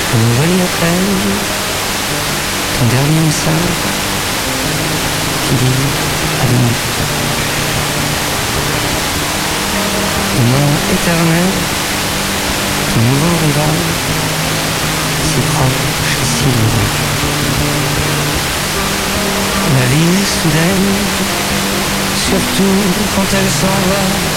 Ton revenir peine, ton dernier message qui dit à demain. Demain éternel, ton nouveau rival, si proche et si loin. La vie soudaine, surtout quand elle s'en va.